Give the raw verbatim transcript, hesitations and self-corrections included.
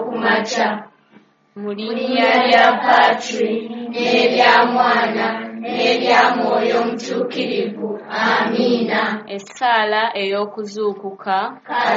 kumakya. Mu linnya lya Patri n'erya Mwana n'erya Mwoyo Mutuukirivu. Amiina. Essaala ey'okuzuukuka.